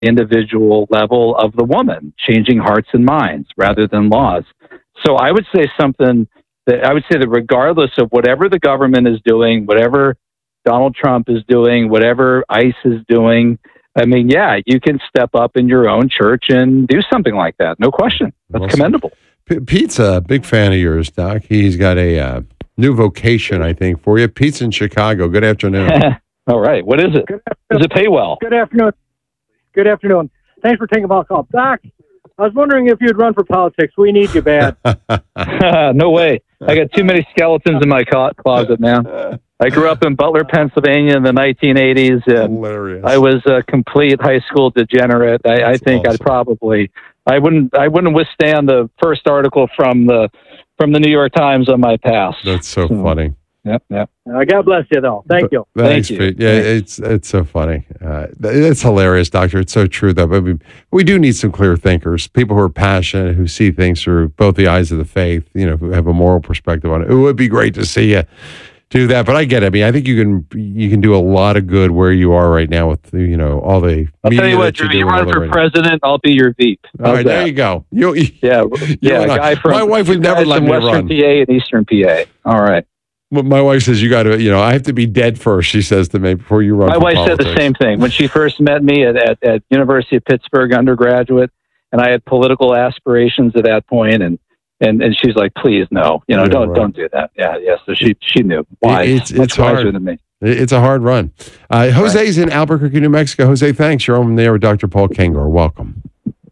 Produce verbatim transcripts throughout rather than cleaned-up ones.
individual level of the woman, changing hearts and minds rather than laws. So I would say something that I would say that regardless of whatever the government is doing, whatever Donald Trump is doing, whatever ICE is doing, I mean, yeah, you can step up in your own church and do something like that. No question. That's well, commendable. P- Pete's a big fan of yours, Doc. He's got a uh, new vocation, I think, for you. Pete's in Chicago. Good afternoon. All right. What is it? Does it pay well? Good afternoon. Good afternoon. Thanks for taking my call. Doc, I was wondering if you'd run for politics. We need you bad. No way. I got too many skeletons in my closet, man. I grew up in Butler, Pennsylvania in the nineteen eighties. And Hilarious. I was a complete high school degenerate. I, I think awesome. I'd probably, I wouldn't, I wouldn't withstand the first article from the, from the New York Times on my past. That's so, so funny. Yep, yep. Uh, God bless you, though. Thank you. Thanks, Thank you. Pete. Yeah, it's it's so funny. Uh, it's hilarious, Doctor. It's so true, though. But we, we do need some clear thinkers, people who are passionate, who see things through both the eyes of the faith, you know, who have a moral perspective on it. It would be great to see you do that. But I get it. I mean, I think you can you can do a lot of good where you are right now with, you know, all the I'll tell you what, Drew, you run for president, I'll be your V P. All right, there you go. You, you, yeah, yeah, a guy from, my wife would never let me Western run. P A and Eastern P A. All right. My wife says, you got to, you know, I have to be dead first, she says to me, before you run My for wife politics. said the same thing. When she first met me at, at, at University of Pittsburgh undergraduate, and I had political aspirations at that point, and and, and she's like, please, no, you know, yeah, don't right. don't do that. Yeah, yeah. So she she knew. Wise. It's, Much it's hard. wiser than me. It's a hard run. Uh, Jose's right. in Albuquerque, New Mexico. Jose, thanks. You're on there with Doctor Paul Kengor. Welcome.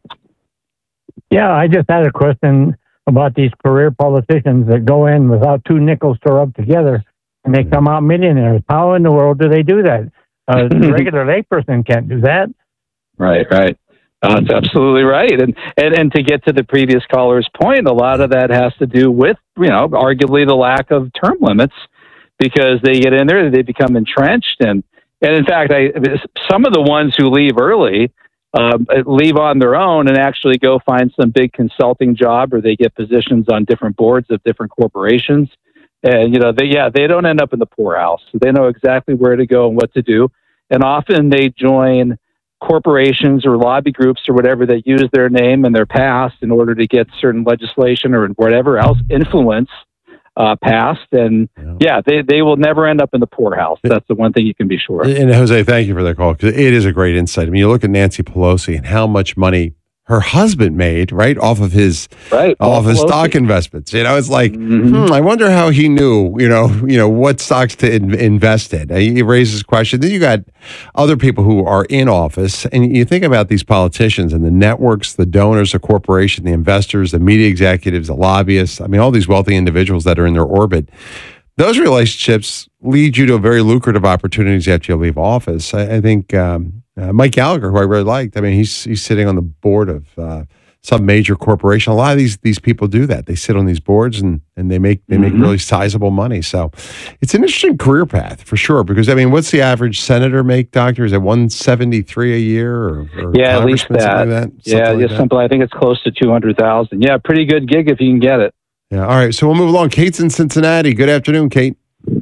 Yeah, I just had a question about these career politicians that go in without two nickels to rub together and they come out millionaires. How in the world do they do that? Uh, the regular layperson can't do that. Right, right. Uh, that's absolutely right. And, and and to get to the previous caller's point, a lot of that has to do with, you know, arguably the lack of term limits, because they get in there, they become entrenched. And, and in fact, I, some of the ones who leave early um, leave on their own and actually go find some big consulting job, or they get positions on different boards of different corporations. And, you know, they, yeah, they don't end up in the poorhouse. They know exactly where to go and what to do. And often they join corporations or lobby groups or whatever that use their name and their past in order to get certain legislation or whatever else influence uh, passed. And yeah. yeah, they, they will never end up in the poorhouse. That's the one thing you can be sure of. And Jose, thank you for that call, because it is a great insight. I mean, you look at Nancy Pelosi and how much money her husband made, right, off of his right, off his stock investments. You know, it's like, mm-hmm. hmm, I wonder how he knew, you know, you know what stocks to in, invest in. He raises question. Then you got other people who are in office, and you think about these politicians and the networks, the donors, the corporation, the investors, the media executives, the lobbyists. I mean, all these wealthy individuals that are in their orbit. Those relationships lead you to very lucrative opportunities after you leave office. I, I think. Um, Uh, Mike Gallagher, who I really liked. I mean, he's he's sitting on the board of uh, some major corporation. A lot of these these people do that. They sit on these boards and, and they make they make mm-hmm. really sizable money. So it's an interesting career path for sure. Because I mean, what's the average senator make, Doctor? Is it one seventy three a year? Or, or yeah, at least that. Like that? Yeah, like yeah, simple. I think it's close to two hundred thousand. Yeah, pretty good gig if you can get it. Yeah. All right. So we'll move along. Kate's in Cincinnati. Good afternoon, Kate.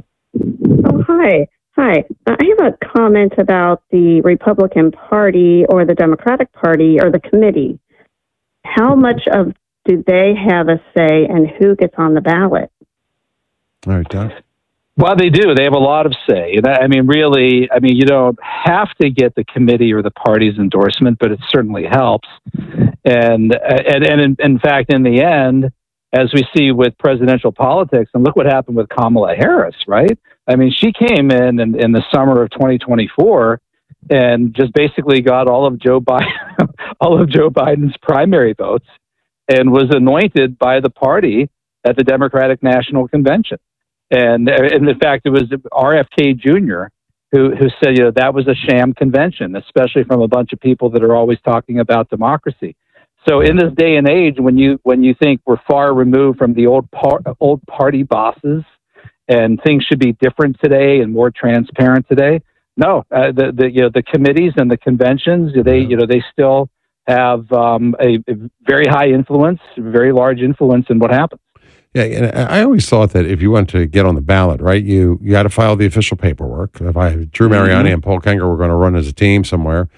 Oh, hi. Hi. Uh, I have a comment about the Republican Party or the Democratic Party or the committee. How much of do they have a say in who gets on the ballot? All right, Doc. Well, they do. They have a lot of say. And I mean, really, I mean, you don't have to get the committee or the party's endorsement, but it certainly helps. And and, and in, in fact, in the end, as we see with presidential politics, and look what happened with Kamala Harris, right? I mean, she came in, in in the summer of twenty twenty-four and just basically got all of Joe Biden, all of Joe Biden's primary votes, and was anointed by the party at the Democratic National Convention. And, and in fact, it was R F K Junior who who said, you know, that was a sham convention, especially from a bunch of people that are always talking about democracy. So in this day and age, when you when you think we're far removed from the old par- old party bosses, and things should be different today and more transparent today, no, uh, the the you know the committees and the conventions, they you know they still have um, a, a very high influence, very large influence in what happens. Yeah, and I always thought that if you want to get on the ballot, right, you you got to file the official paperwork. If I Drew Mariani mm-hmm. and Paul Kengor were going to run as a team somewhere,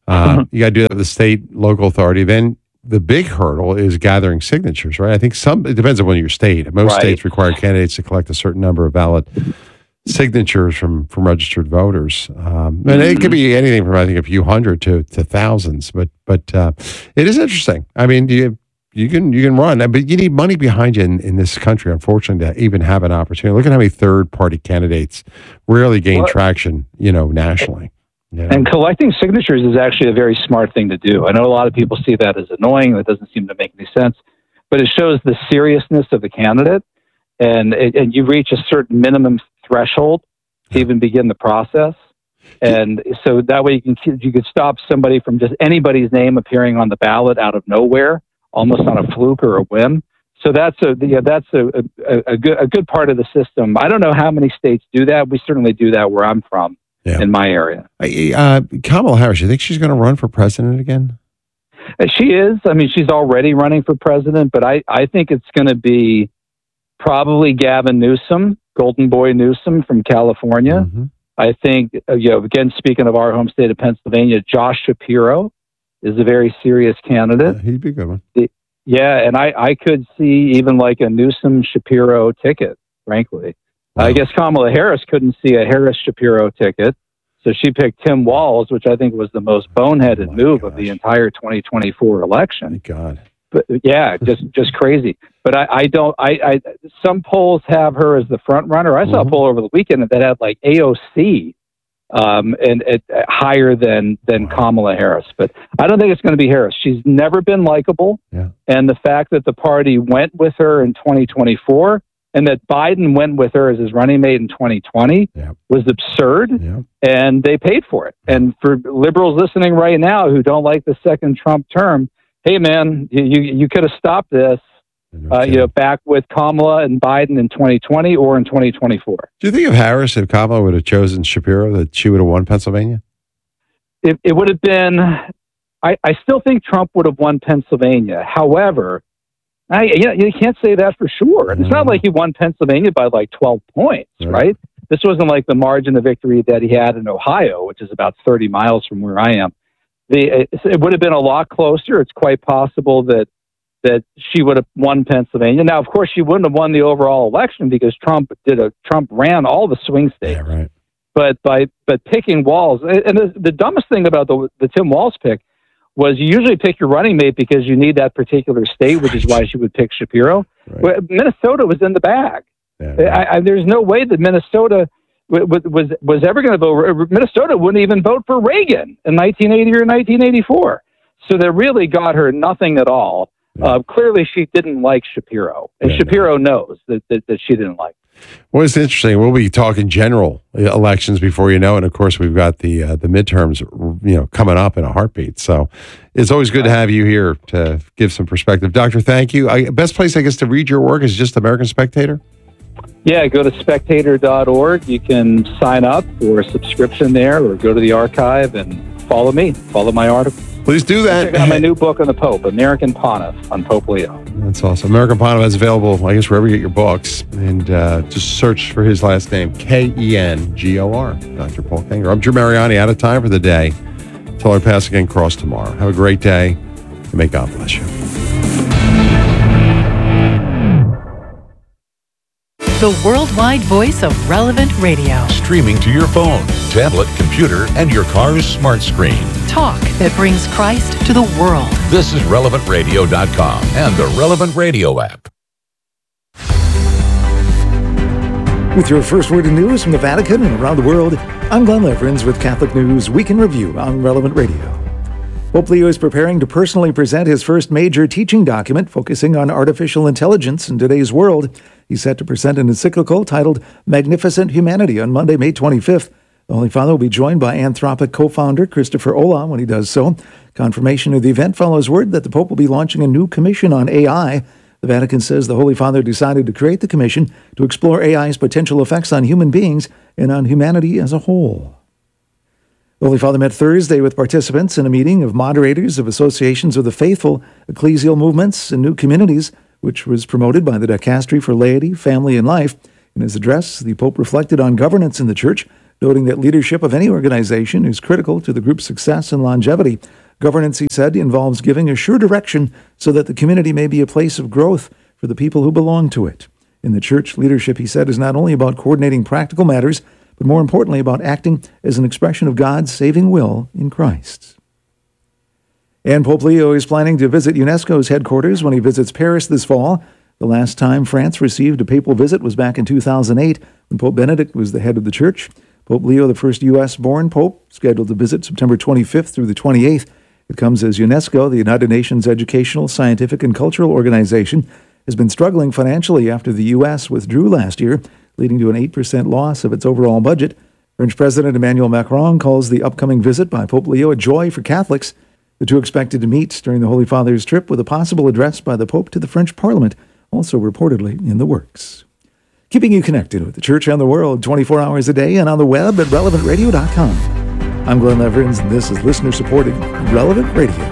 Uh, you got to do that with the state, local authority. Then the big hurdle is gathering signatures, right? I think some, it depends on your state. Most Right. states require candidates to collect a certain number of valid signatures from, from registered voters. Um, and it could be anything from, I think, a few hundred to, to thousands. But but uh, it is interesting. I mean, you you can you can run, but you need money behind you in, in this country, unfortunately, to even have an opportunity. Look at how many third-party candidates rarely gain What? traction, you know, nationally. You know? And collecting signatures is actually a very smart thing to do. I know a lot of people see that as annoying. That doesn't seem to make any sense, but it shows the seriousness of the candidate, and it, and you reach a certain minimum threshold to even begin the process. And so that way you can you could stop somebody from just anybody's name appearing on the ballot out of nowhere, almost on a fluke or a whim. So that's a yeah, that's a, a, a good a good part of the system. I don't know how many states do that. We certainly do that where I'm from, Yeah. in my area. Uh, Kamala Harris, you think she's going to run for president again? Uh, She is. I mean, she's already running for president, but I, I think it's going to be probably Gavin Newsom, Golden Boy Newsom from California. Mm-hmm. I think, uh, you know, again, speaking of our home state of Pennsylvania, Josh Shapiro is a very serious candidate. Yeah, he'd be a good one. Yeah, and I, I could see even like a Newsom Shapiro ticket, frankly. Wow. I guess Kamala Harris couldn't see a Harris Shapiro ticket, so she picked Tim Walz, which I think was the most boneheaded Oh my move of the gosh. entire twenty twenty-four election. Thank God. But yeah, just just crazy. But I, I don't. I, I some polls have her as the front runner. I saw Mhm. a poll over the weekend that had like A O C, um, and it, uh, higher than than Wow. Kamala Harris. But I don't think it's going to be Harris. She's never been likable, Yeah. and the fact that the party went with her in twenty twenty-four and that Biden went with her as his running mate in twenty twenty Yeah. was absurd, Yeah. and they paid for it. And for liberals listening right now who don't like the second Trump term, hey man, you you, you could have stopped this, uh, you know, back with Kamala and Biden in twenty twenty or in twenty twenty-four. Do you think if Harris, if Kamala would have chosen Shapiro, that she would have won Pennsylvania? It, it would have been. I, I still think Trump would have won Pennsylvania. However, I, you, know, you can't say that for sure. It's not like he won Pennsylvania by like twelve points, Right. right? This wasn't like the margin of victory that he had in Ohio, which is about thirty miles from where I am. The, it, it would have been a lot closer. It's quite possible that that she would have won Pennsylvania. Now, of course, she wouldn't have won the overall election because Trump did a Trump ran all the swing states. Yeah, right. But by but picking Walz, and the, the dumbest thing about the the Tim Walz pick was you usually pick your running mate because you need that particular state, which is why she would pick Shapiro. Right. Well, Minnesota was in the bag. Yeah, right. I, I, there's no way that Minnesota w- w- was was ever going to vote. Minnesota wouldn't even vote for Reagan in nineteen eighty or nineteen eighty-four. So they really got her nothing at all. Uh, clearly, she didn't like Shapiro, and Yeah, Shapiro knows that, that that she didn't like. Well, it's interesting. We'll be talking general elections before you know it. And of course, we've got the uh, the midterms, you know, coming up in a heartbeat. So it's always good to have you here to give some perspective, Doctor. Thank you. I, best place, I guess, to read your work is just American Spectator. Yeah, go to spectator dot org. You can sign up for a subscription there, or go to the archive and follow me. Follow my article. Please do that. Check out my new book on the Pope, American Pontiff, on Pope Leo. That's awesome. American Pontiff is available, I guess, wherever you get your books. And uh, just search for his last name, K E N G O R, Doctor Paul Kengor. I'm Drew Mariani, out of time for the day. Till our pass again cross tomorrow. Have a great day, and may God bless you. The worldwide voice of Relevant Radio. Streaming to your phone, tablet, computer, and your car's smart screen. Talk that brings Christ to the world. This is relevant radio dot com and the Relevant Radio app. With your first word of news from the Vatican and around the world, I'm Glenn Leverins with Catholic News Week in Review on Relevant Radio. Pope Leo is preparing to personally present his first major teaching document focusing on artificial intelligence in today's world. He's set to present an encyclical titled Magnificent Humanity on Monday, May twenty-fifth. The Holy Father will be joined by Anthropic co-founder Christopher Olah when he does so. Confirmation of the event follows word that the Pope will be launching a new commission on A I. The Vatican says the Holy Father decided to create the commission to explore A I's potential effects on human beings and on humanity as a whole. The Holy Father met Thursday with participants in a meeting of moderators of associations of the faithful, ecclesial movements, and new communities, which was promoted by the Dicastery for Laity, Family, and Life. In his address, the Pope reflected on governance in the Church, noting that leadership of any organization is critical to the group's success and longevity. Governance, he said, involves giving a sure direction so that the community may be a place of growth for the people who belong to it. In the church, leadership, he said, is not only about coordinating practical matters, but more importantly about acting as an expression of God's saving will in Christ. And Pope Leo is planning to visit UNESCO's headquarters when he visits Paris this fall. The last time France received a papal visit was back in two thousand eight, when Pope Benedict was the head of the church. Pope Leo, the first U S-born pope, scheduled to visit September twenty-fifth through the twenty-eighth. It comes as UNESCO, the United Nations Educational, Scientific, and Cultural Organization, has been struggling financially after the U S withdrew last year, leading to an eight percent loss of its overall budget. French President Emmanuel Macron calls the upcoming visit by Pope Leo a joy for Catholics. The two expected to meet during the Holy Father's trip with a possible address by the Pope to the French Parliament, also reportedly in the works. Keeping you connected with the Church and the world twenty-four hours a day and on the web at relevant radio dot com. I'm Glenn Leverins, and this is listener-supported Relevant Radio.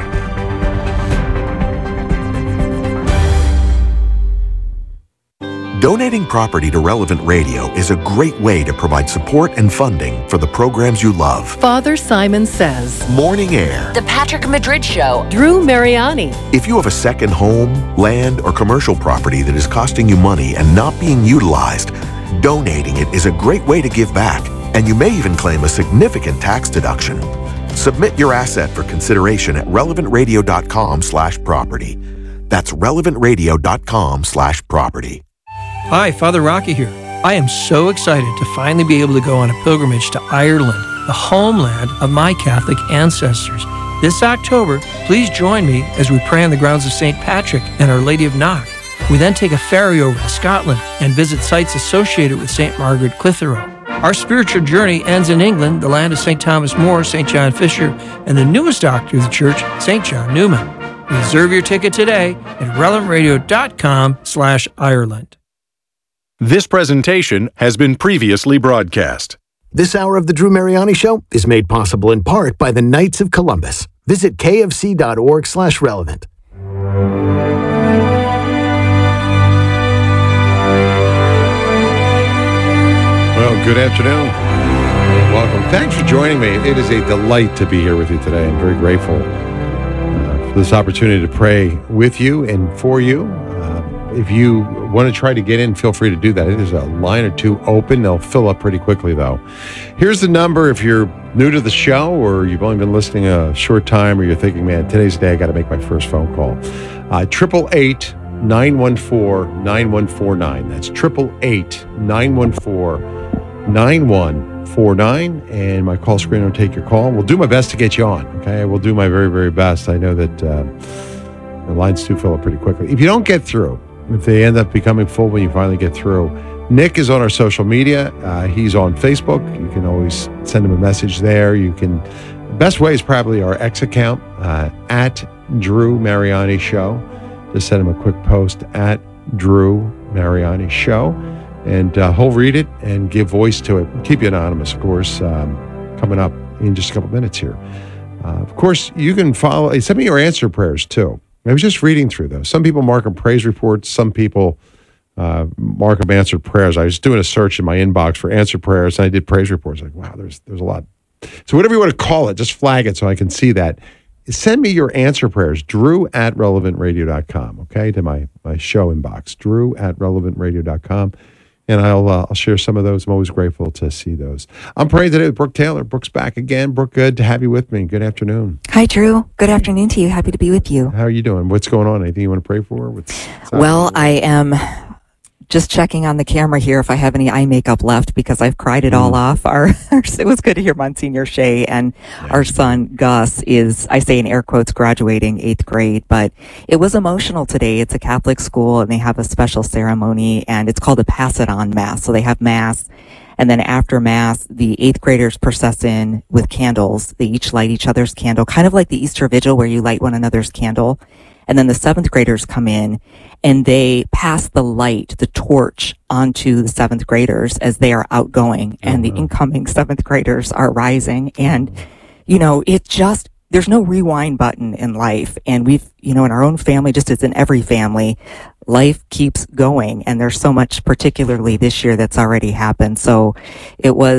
Donating property to Relevant Radio is a great way to provide support and funding for the programs you love. Father Simon Says, Morning Air, The Patrick Madrid Show, Drew Mariani. If you have a second home, land, or commercial property that is costing you money and not being utilized, donating it is a great way to give back, and you may even claim a significant tax deduction. Submit your asset for consideration at relevant radio dot com slash property. That's relevant radio dot com slash property. Hi, Father Rocky here. I am so excited to finally be able to go on a pilgrimage to Ireland, the homeland of my Catholic ancestors. This October, please join me as we pray on the grounds of Saint Patrick and Our Lady of Knock. We then take a ferry over to Scotland and visit sites associated with Saint Margaret Clitheroe. Our spiritual journey ends in England, the land of Saint Thomas More, Saint John Fisher, and the newest doctor of the church, Saint John Newman. Reserve your ticket today at relevant radio dot com slash Ireland. This presentation has been previously broadcast. This hour of the Drew Mariani Show is made possible in part by the Knights of Columbus. Visit kfc.org slash relevant. Well, good afternoon. Welcome. Thanks for joining me. It is a delight to be here with you today. I'm very grateful uh, for this opportunity to pray with you and for you. Uh, if you want to try to get in, feel free to do that. There's a line or two open. They'll fill up pretty quickly, though. Here's the number if you're new to the show or you've only been listening a short time or you're thinking, man, today's the day I got to make my first phone call. Uh, eight eight eight, nine one four, nine one four nine. That's eight eight eight, nine one four, nine one four nine. And my call screen will take your call. We'll do my best to get you on, okay? We'll do my very, very best. I know that uh, the lines do fill up pretty quickly. If you don't get through, if they end up becoming full when you finally get through, Nick is on our social media. Uh, he's on Facebook. You can always send him a message there. You can. The best way is probably our X account, uh, at Drew Mariani Show. Just send him a quick post at Drew Mariani Show, and uh, he'll read it and give voice to it. Keep you anonymous, of course, um, coming up in just a couple minutes here. Uh, of course, you can follow. Send me your answer prayers, too. I was just reading through those. Some people mark them praise reports. Some people uh, mark them answered prayers. I was doing a search in my inbox for answered prayers, and I did praise reports. Like, wow, there's there's a lot. So whatever you want to call it, just flag it so I can see that. Send me your answer prayers, Drew at relevant radio dot com, okay, to my, my show inbox, Drew at relevant radio dot com. And I'll uh, I'll share some of those. I'm always grateful to see those. I'm praying today with Brooke Taylor. Brooke's back again. Brooke, good to have you with me. Good afternoon. Hi, Drew. Good afternoon to you. Happy to be with you. How are you doing? What's going on? Anything you want to pray for? What's, what's well, I am just checking on the camera here if I have any eye makeup left because I've cried it all mm. off. Our, our it was good to hear Monsignor Shea, and yeah. our son Gus is, I say in air quotes, graduating eighth grade, but it was emotional today. It's a Catholic school and they have a special ceremony and it's called a Pass It On Mass. So they have Mass, and then after Mass, the eighth graders process in with candles. They each light each other's candle, kind of like the Easter Vigil where you light one another's candle. And then the seventh graders come in and they pass the light, the torch, onto the seventh graders as they are outgoing, and the incoming seventh graders are rising. And, you know, it just, there's no rewind button in life. And we've, you know, in our own family, just as in every family, life keeps going. And there's so much, particularly this year, that's already happened. So it was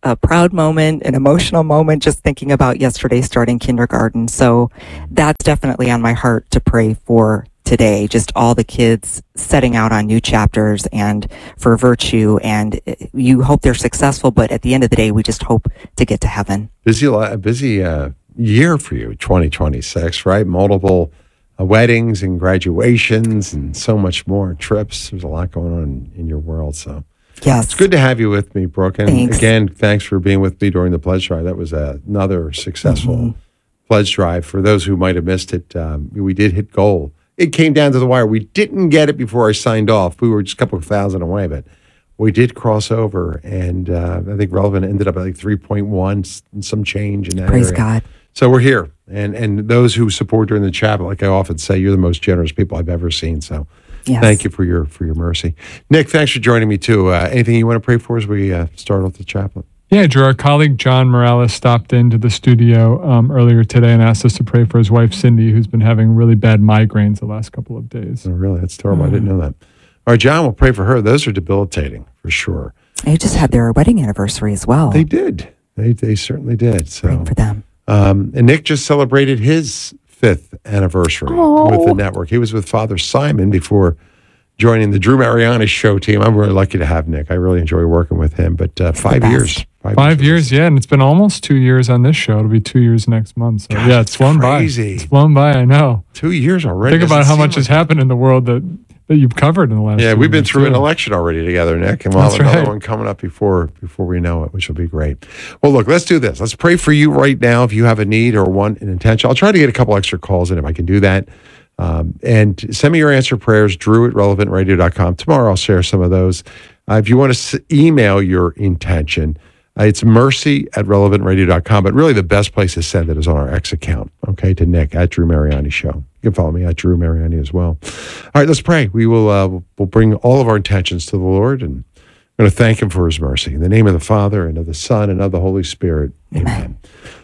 a proud moment, an emotional moment, just thinking about yesterday starting kindergarten. So that's definitely on my heart to pray for today. Just all the kids setting out on new chapters and for virtue. And you hope they're successful, but at the end of the day, we just hope to get to heaven. Busy, li- busy uh, year for you, twenty twenty-six, right? Multiple uh, weddings and graduations and so much more, trips. There's a lot going on in, in your world. So yes, it's good to have you with me, Brooke. And thanks. Again, thanks for being with me during the pledge drive. That was uh, another successful Mm-hmm. pledge drive. For those who might have missed it, um, we did hit goal. It came down to the wire. We didn't get it before I signed off. We were just a couple of thousand away, but we did cross over. And uh, I think Relevant ended up at like three point one, some change in that Praise area. God. So we're here. And and those who support during the chapel, like I often say, you're the most generous people I've ever seen. So Yes. thank you for your for your mercy. Nick, thanks for joining me too. Uh, anything you want to pray for as we uh, start off the chaplain? Yeah, Drew, our colleague John Morales stopped into the studio um, earlier today and asked us to pray for his wife, Cindy, who's been having really bad migraines the last couple of days. Oh, really? That's terrible. Mm. I didn't know that. All right, John, we'll pray for her. Those are debilitating for sure. They just had their wedding anniversary as well. They did. They they certainly did. So Praying for them. Um, and Nick just celebrated his fifth anniversary Oh. with the network. He was with Father Simon before joining the Drew Mariani show team. I'm really lucky to have Nick. I really enjoy working with him. But uh, five years. Five, five years, yeah. And it's been almost two years on this show. It'll be two years next month. So, Gosh, yeah, it's flown crazy. by. It's flown by, I know. Two years already. Think about Doesn't how seem much like- has happened in the world that, that you've covered in the last Yeah, two we've been years, through too. an election already together, Nick, and we'll have That's another right. one coming up before before we know it, which will be great. Well, look, let's do this. Let's pray for you right now if you have a need or want an intention. I'll try to get a couple extra calls in if I can do that. Um, and send me your answer prayers, drew at relevant radio dot com. Tomorrow I'll share some of those. Uh, if you want to s- email your intention, uh, it's mercy at relevant radio dot com. But really the best place to send it is on our X account, okay, to Nick at Drew Mariani Show. You can follow me at Drew Mariani as well. All right, let's pray. We will uh, we'll bring all of our intentions to the Lord, and I'm going to thank him for his mercy. In the name of the Father, and of the Son, and of the Holy Spirit. Amen.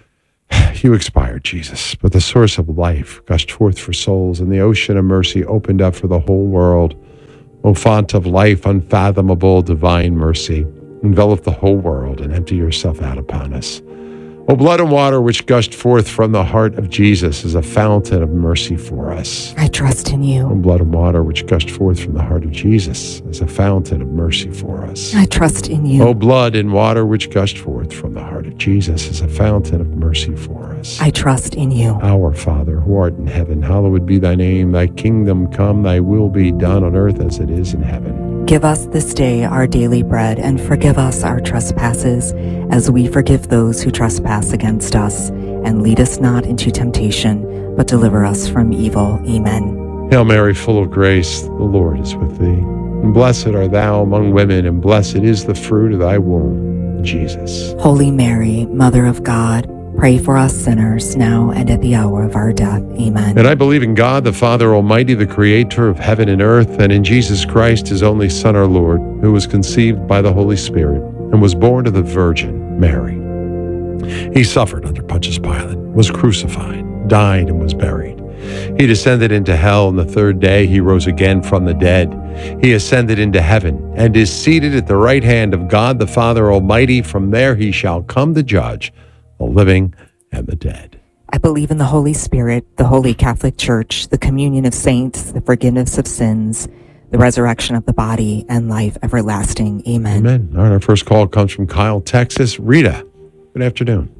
You expired, Jesus, but the source of life gushed forth for souls, and the ocean of mercy opened up for the whole world. O font of life, unfathomable divine mercy, envelop the whole world and empty yourself out upon us. O blood and water which gushed forth from the heart of Jesus is a fountain of mercy for us. I trust in you. O blood and water which gushed forth from the heart of Jesus is a fountain of mercy for us. I trust in you. O blood and water which gushed forth from the heart of Jesus is a fountain of mercy for us. I trust in you. Our Father, who art in heaven, hallowed be thy name. Thy kingdom come, thy will be done on earth as it is in heaven. Give us this day our daily bread, and forgive us our trespasses, as we forgive those who trespass against us. And lead us not into temptation, but deliver us from evil. Amen. Hail Mary, full of grace, the Lord is with thee. And blessed art thou among women, and blessed is the fruit of thy womb, Jesus. Holy Mary, Mother of God, pray for us sinners, now and at the hour of our death. Amen. And I believe in God, the Father Almighty, the creator of heaven and earth, and in Jesus Christ, his only Son, our Lord, who was conceived by the Holy Spirit and was born of the Virgin Mary. He suffered under Pontius Pilate, was crucified, died, and was buried. He descended into hell, and the third day he rose again from the dead. He ascended into heaven and is seated at the right hand of God, the Father Almighty. From there he shall come to judge the living and the dead. I believe in the Holy Spirit, the Holy Catholic Church, the communion of saints, the forgiveness of sins, the resurrection of the body, and life everlasting. Amen. Amen. All right, our first call comes from Kyle, Texas. Rita, good afternoon.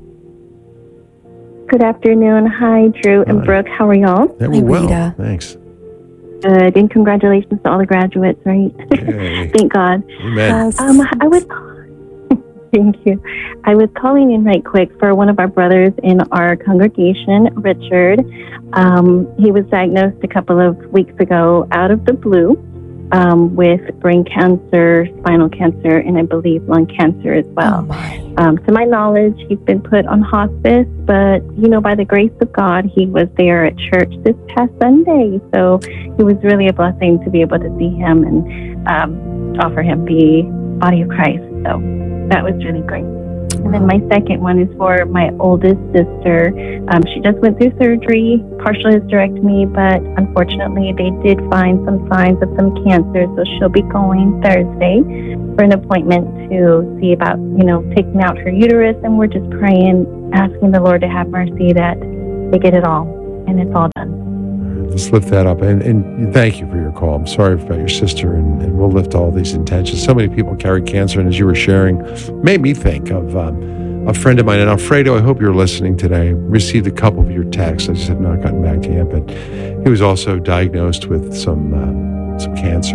Good afternoon. Hi, Drew and Hi. Brooke. How are y'all? Yeah, we're well. Thanks. Good. And congratulations to all the graduates, right? Okay. Thank God. Amen. Um, I was, thank you. I was calling in right quick for one of our brothers in our congregation, Richard. Um, he was diagnosed a couple of weeks ago out of the blue um, with brain cancer, spinal cancer, and I believe lung cancer as well. Um, to my knowledge, he's been put on hospice, but, you know, by the grace of God, he was there at church this past Sunday. So it was really a blessing to be able to see him and um, offer him the body of Christ. So that was really great. And then my second one is for my oldest sister. Um, she just went through surgery, partial hysterectomy, but unfortunately they did find some signs of some cancer. So she'll be going Thursday for an appointment to see about, you know, taking out her uterus. And we're just praying, asking the Lord to have mercy that they get it all and it's all done. Let's lift that up. And, and thank you for your call. I'm sorry about your sister, and, and we'll lift all these intentions. So many people carry cancer, and as you were sharing, made me think of um, a friend of mine. And Alfredo, I hope you're listening today. Received a couple of your texts. I just have not gotten back to you yet, but he was also diagnosed with some um, some cancer.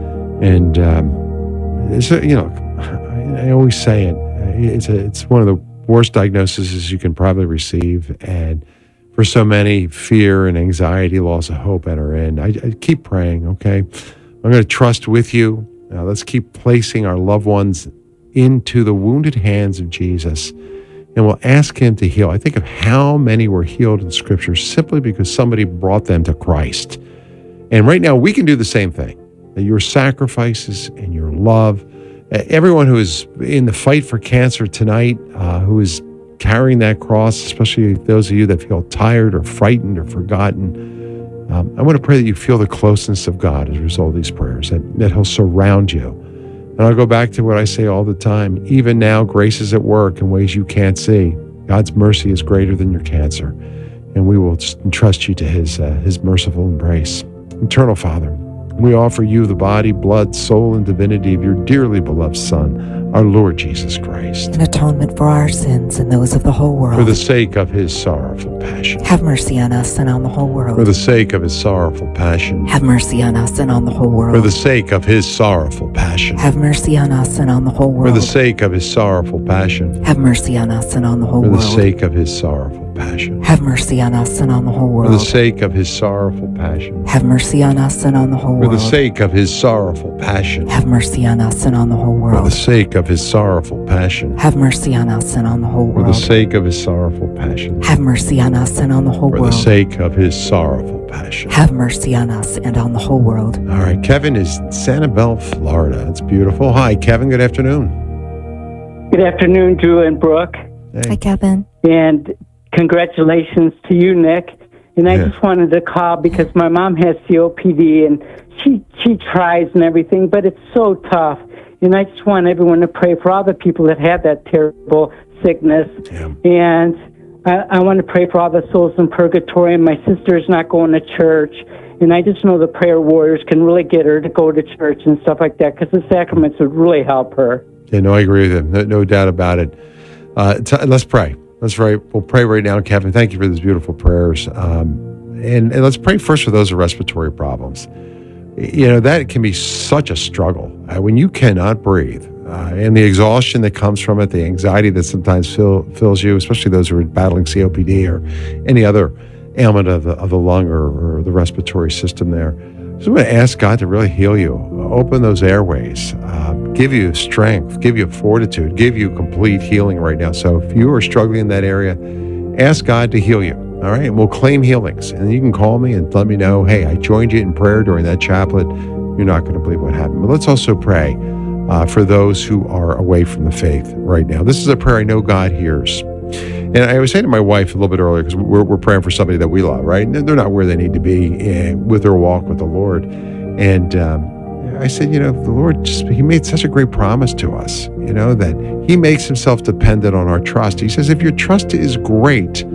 And um, it's a, you know, I, I always say it. It's a, it's one of the worst diagnoses you can probably receive, and for so many, fear and anxiety, loss of hope enter in. I, I keep praying, okay? I'm going to trust with you. Now let's keep placing our loved ones into the wounded hands of Jesus, and we'll ask him to heal. I think of how many were healed in Scripture simply because somebody brought them to Christ. And right now, we can do the same thing. That your sacrifices and your love, everyone who is in the fight for cancer tonight, uh, who is carrying that cross, especially those of you that feel tired or frightened or forgotten, um, I want to pray that you feel the closeness of God as a result of these prayers, that, that he'll surround you. And I'll go back to what I say all the time. Even now, grace is at work in ways you can't see. God's mercy is greater than your cancer, and we will entrust you to his, uh, his merciful embrace. Eternal Father, we offer you the body, blood, soul, and divinity of your dearly beloved Son, our Lord Jesus Christ, in atonement for our sins and those of the whole world. For the sake of his sorrowful passion. Have mercy on us and on the whole world. For the sake of his sorrowful passion. Have mercy on us and on the whole world. For the sake of his sorrowful passion. Have mercy on us and on the whole world. For the sake of his sorrowful passion. Have mercy on us and on the whole world. For world. the sake of his sorrowful passion. Have mercy on us and on the whole world. For the sake of his sorrowful passion. Have mercy on us and on the whole world. For the sake of his sorrowful passion. Have mercy on us and on the whole world. For the sake of his sorrowful passion. Have mercy on us and on the whole world. For the sake of his sorrowful passion. Have mercy on us and on the whole For world. the sake of his sorrowful passion. Have mercy on us and on the whole world. All right, Kevin is in Sanibel, Florida. It's beautiful. Hi, Kevin. Good afternoon. Good afternoon, Drew and Brooke. Hey. Hi, Kevin. And congratulations to you, Nick. And I Yeah. just wanted to call because my mom has C O P D, and she she tries and everything, but it's so tough. And I just want everyone to pray for all the people that have that terrible sickness. Yeah. And I, I want to pray for all the souls in purgatory. And my sister's not going to church. And I just know the prayer warriors can really get her to go to church and stuff like that, because the sacraments would really help her. Yeah, no, I agree with him. No, no doubt about it. Uh, t- let's pray. Let's pray. We'll pray right now, Kevin. Thank you for these beautiful prayers. Um, and, and let's pray first for those with respiratory problems. You know, that can be such a struggle. Uh, when you cannot breathe, uh, and the exhaustion that comes from it, the anxiety that sometimes fill, fills you, especially those who are battling C O P D or any other ailment of the, of the lung or, or the respiratory system there. So I'm going to ask God to really heal you, open those airways, uh, give you strength, give you fortitude, give you complete healing right now. So if you are struggling in that area, ask God to heal you. All right, and we'll claim healings. And you can call me and let me know, hey, I joined you in prayer during that chaplet. You're not going to believe what happened. But let's also pray uh, for those who are away from the faith right now. This is a prayer I know God hears. And I was saying to my wife a little bit earlier, because we're, we're praying for somebody that we love, right? And they're not where they need to be uh, with their walk with the Lord. And um, I said, you know, the Lord, just, he made such a great promise to us, you know, that he makes himself dependent on our trust. He says, if your trust is great,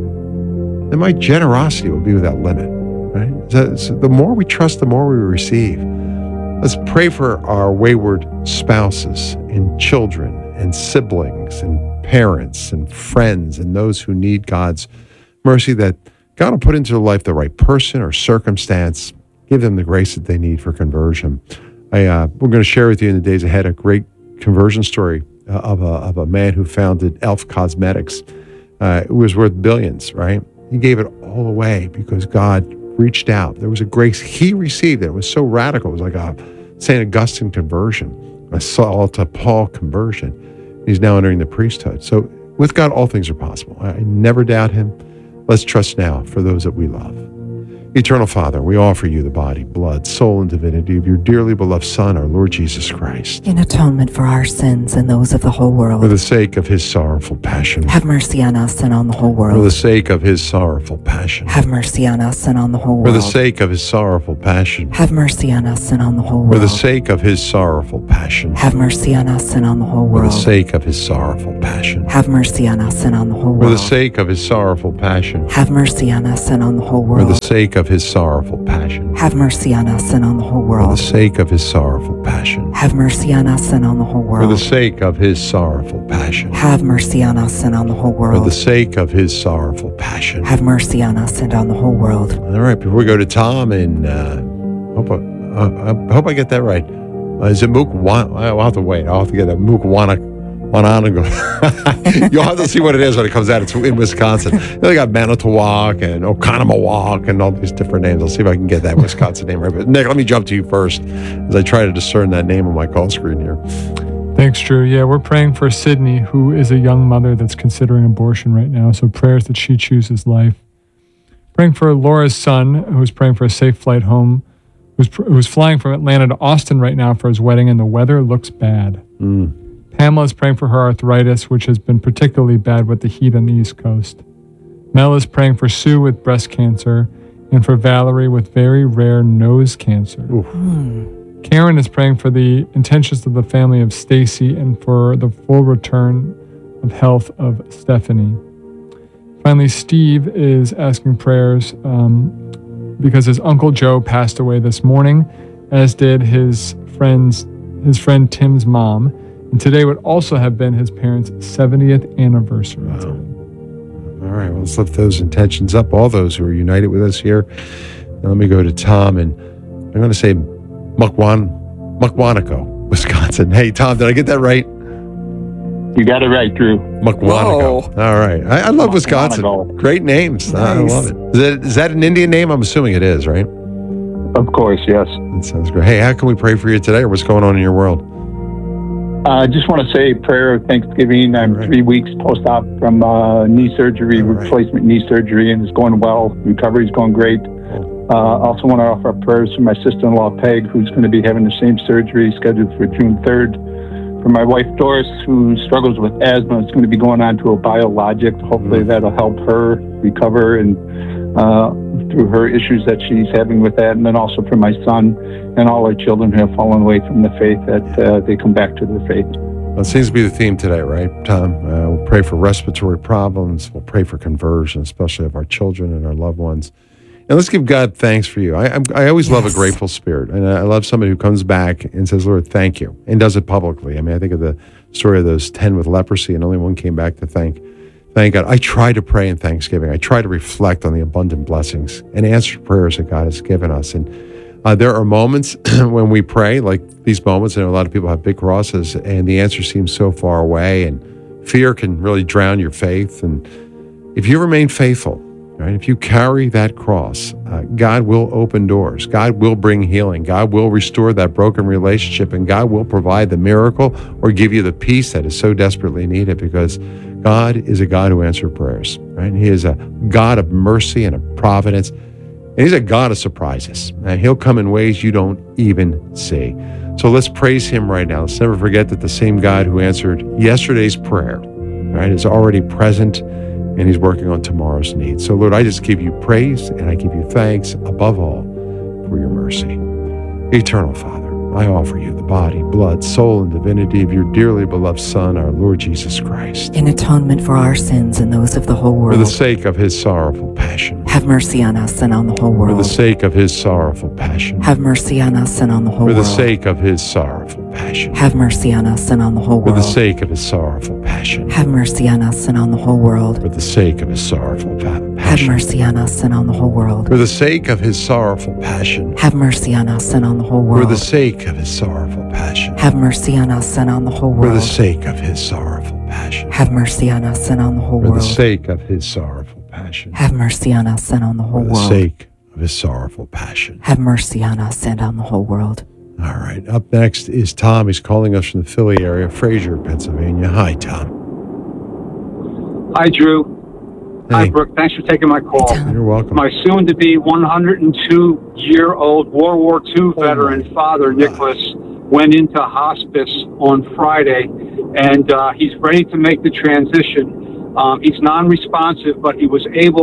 then my generosity will be without limit, right? So, so the more we trust, the more we receive. Let's pray for our wayward spouses and children and siblings and parents and friends and those who need God's mercy, that God will put into their life the right person or circumstance, give them the grace that they need for conversion. I, uh, we're going to share with you in the days ahead a great conversion story uh, of, a, of a man who founded E L F Cosmetics. Uh, it was worth billions, right? He gave it all away because God reached out. There was a grace he received. It was so radical. It was like a Saint Augustine conversion, a Saul to Paul conversion. He's now entering the priesthood. So with God, all things are possible. I never doubt him. Let's trust now for those that we love. Eternal Father, we offer you the body, blood, soul, and divinity of your dearly beloved Son, our Lord Jesus Christ. In atonement for our sins and those of the whole world. For the sake of his sorrowful passion. Have mercy on us and on the whole world. For the sake of his sorrowful passion. Have mercy on us and on the whole world. For the sake of his sorrowful passion. Have mercy on us and on the whole world. For the sake of his sorrowful passion. Have mercy on us and on the whole For world. the sake of his sorrowful passion. Have mercy on us and on the whole For world. the sake of his sorrowful passion. Have mercy on us and on the whole For world. the sake of his sorrowful passion. Have mercy on us and on the whole For world. the sake of his sorrowful passion. Have mercy on us and on the whole For world. the sake of his sorrowful passion. Have mercy on us and on the whole For world. the sake of his sorrowful passion. Have mercy on us and on the whole world. All right, before we go to Tom, and uh, hope I, uh, I hope I get that right. Uh, is it Mook? Wan- I'll have to wait. I'll have to get that Mook Wanak. You'll have to see what it is when it comes out. It's in Wisconsin. They got Manitowoc and Oconomowoc and all these different names. I'll see if I can get that Wisconsin name right. But Nick, let me jump to you first as I try to discern that name on my call screen here. Thanks, Drew. Yeah, we're praying for Sydney, who is a young mother that's considering abortion right now. So prayers that she chooses life. Praying for Laura's son, who's praying for a safe flight home, who's, who's flying from Atlanta to Austin right now for his wedding, and the weather looks bad. Mm. Pamela is praying for her arthritis, which has been particularly bad with the heat on the East Coast. Mel is praying for Sue with breast cancer and for Valerie with very rare nose cancer. Hmm. Karen is praying for the intentions of the family of Stacy and for the full return of health of Stephanie. Finally, Steve is asking prayers um, because his Uncle Joe passed away this morning, as did his friend's, his friend Tim's mom. And today would also have been his parents' seventieth anniversary. Wow. All right, well, let's lift those intentions up, all those who are united with us here. Now let me go to Tom, and I'm going to say Mukwan, Mukwanaco, Wisconsin. Hey, Tom, did I get that right? You got it right, Drew. Mukwanaco. All right. I, I love Wisconsin. Great names. Nice. I love it. Is, that. is that an Indian name? I'm assuming it is, right? Of course, yes. That sounds great. Hey, how can we pray for you today, or what's going on in your world? I uh, just want to say a prayer of Thanksgiving. I'm right. three weeks post-op from uh, knee surgery, right. replacement knee surgery, and it's going well. Recovery's going great. Uh, also want to offer up prayers for my sister-in-law, Peg, who's going to be having the same surgery scheduled for June third. For my wife, Doris, who struggles with asthma, it's going to be going on to a biologic. Hopefully mm-hmm. that'll help her recover and uh, through her issues that she's having with that. And then also for my son and all our children who have fallen away from the faith, that uh, they come back to their faith. Well, it seems to be the theme today, right, Tom? Uh, we'll pray for respiratory problems. We'll pray for conversion, especially of our children and our loved ones. And let's give God thanks for you. I, I, I always yes. love a grateful spirit. And I love somebody who comes back and says, Lord, thank you, and does it publicly. I mean, I think of the story of those ten with leprosy, and only one came back to thank thank God. I try to pray in thanksgiving. I try to reflect on the abundant blessings and answered prayers that God has given us. And uh, there are moments when we pray, like these moments, and a lot of people have big crosses, and the answer seems so far away, and fear can really drown your faith. And if you remain faithful, right? If you carry that cross, uh, God will open doors. God will bring healing. God will restore that broken relationship, and God will provide the miracle or give you the peace that is so desperately needed, because God is a God who answers prayers, right? He is a God of mercy and of providence, and He's a God of surprises. And He'll come in ways you don't even see. So let's praise Him right now. Let's never forget that the same God who answered yesterday's prayer, right, is already present, and He's working on tomorrow's needs. So, Lord, I just give you praise and I give you thanks above all for your mercy. Eternal Father, I offer you the body, blood, soul, and divinity of your dearly beloved Son, our Lord Jesus Christ. In atonement for our sins and those of the whole world. For the sake of His sorrowful passion. Have mercy on us and on the whole world. For the sake of His sorrowful passion. Have mercy on us and on the whole world. For the world. sake of His sorrowful passion. Have mercy on us and on the whole world. For the sake of His sorrowful passion. Have mercy on us and on the whole world. For the sake of His sorrowful passion. Have mercy on us and on the whole world. For the sake of His sorrowful passion. Have mercy on us and on the whole world. For the sake of His sorrowful passion. Have mercy on us and on the whole world. For the sake of His sorrowful passion. Have mercy on us and on the whole For world. the sake of His sorrowful passion. Have mercy on us and on the whole For the world. sake of His sorrowful passion. Have mercy on us and on the whole world. All right. Up next is Tom. He's calling us from the Philly area, Fraser, Pennsylvania. Hi, Tom. Hi, Drew. Hi, Brooke. Thanks for taking my call. You're welcome. My soon-to-be one hundred two-year-old World War Two veteran father, Nicholas, went into hospice on Friday, and uh, he's ready to make the transition. Um, he's non-responsive, but he was able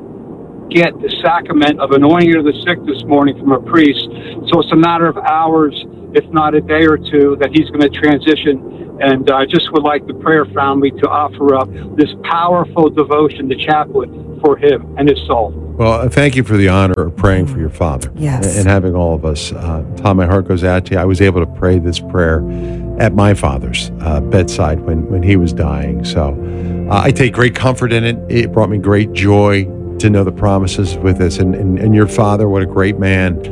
to get the sacrament of anointing of the sick this morning from a priest. So it's a matter of hours, if not a day or two, that he's going to transition. And I uh, just would like the prayer family to offer up this powerful devotion, the chaplet, for him and his soul. Well, thank you for the honor of praying for your father. Yes. And having all of us. Uh, Tom, my heart goes out to you. I was able to pray this prayer at my father's uh, bedside when, when he was dying. So uh, I take great comfort in it. It brought me great joy to know the promises with this. And, and, and your father, what a great man.